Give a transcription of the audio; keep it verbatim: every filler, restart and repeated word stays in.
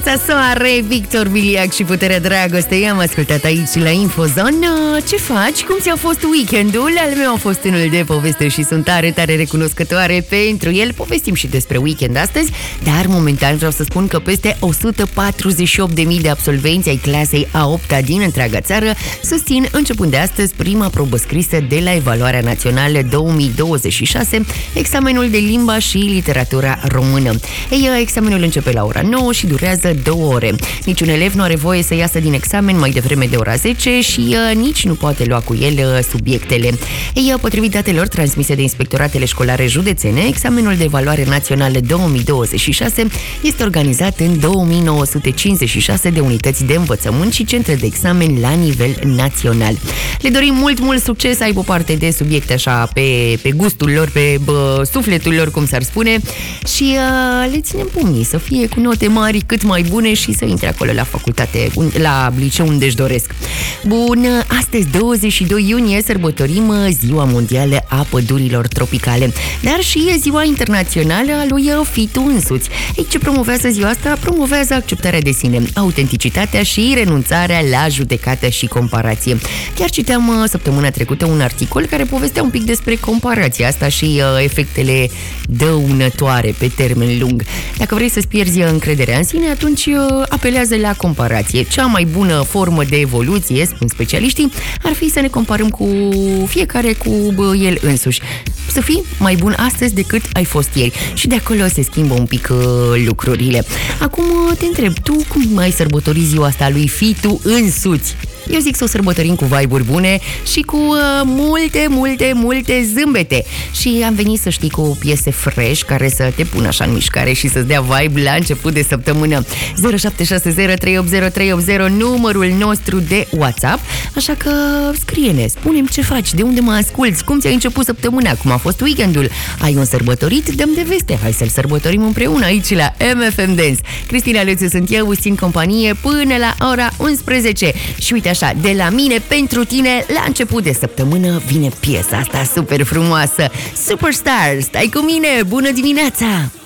Soare, Victor Biliac și Puterea Dragostei. I-am ascultat aici la Infozon. Ce faci? Cum ți-a fost weekendul? Al meu a fost unul de poveste și sunt tare, tare recunoscătoare pentru el. Povestim și despre weekend astăzi, dar momentan vreau să spun că peste o sută patruzeci și opt de mii de absolvenți ai clasei a opta din întreaga țară susțin, începând de astăzi, prima probă scrisă de la Evaluarea Națională două mii douăzeci și șase, examenul de limba și literatura română. Ei, examenul începe la ora nouă și durează două ore. Niciun elev nu are voie să iasă din examen mai devreme de ora zece și uh, nici nu poate lua cu el uh, subiectele. Ei, potrivit datelor transmise de inspectoratele școlare județene, examenul de evaluare națională două mii douăzeci și șase este organizat în două mii nouă sute cincizeci și șase de unități de învățământ și centre de examen la nivel național. Le dorim mult, mult succes, să aibă parte de subiecte așa pe, pe gustul lor, pe bă, sufletul lor, cum s-ar spune, și uh, le ținem pumnii să fie cu note mari cât mai bune și să intre acolo la facultate, la liceu unde își doresc. Bun, astăzi, douăzeci și doi iunie, sărbătorim Ziua Mondială a Pădurilor Tropicale, dar și e Ziua Internațională a lui Fitu însuți. Ei, ce promovează ziua asta? Promovează acceptarea de sine, autenticitatea și renunțarea la judecată și comparație. Chiar citeam săptămâna trecută un articol care povestea un pic despre comparația asta și uh, efectele dăunătoare pe termen lung. Dacă vrei să-ți pierzi încrederea în sine, atunci apelează la comparație. Cea mai bună formă de evoluție, spun specialiștii, ar fi să ne comparăm cu fiecare cu bă, el însuși. Să fii mai bun astăzi decât ai fost ieri. Și de acolo se schimbă un pic uh, lucrurile. Acum te întreb, tu cum ai sărbători ziua asta lui Fitu însuți? Eu zic să o sărbătorim cu vibe-uri bune și cu uh, multe, multe, multe zâmbete. Și am venit, să știi, cu piese fresh care să te pună așa în mișcare și să-ți dea vibe la început de săptămână. Zero șapte șase zero trei opt zero trei opt zero, numărul nostru de WhatsApp. Așa că scrie-ne, spune-mi ce faci, de unde mă asculți, cum ți-ai început săptămâna, cum a fost weekendul. Ai un sărbătorit? Dăm de veste, hai să-l sărbătorim împreună aici la M F M Dance. Cristina Lețu sunt eu, îți țin companie până la ora unsprezece. Și uite așa, de la mine pentru tine, la început de săptămână vine piesa asta super frumoasă, Superstar. Stai cu mine, bună dimineața!